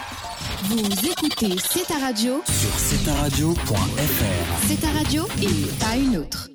Vous écoutez C'est ta radio sur cetaradio.fr. C'est ta radio et pas une autre.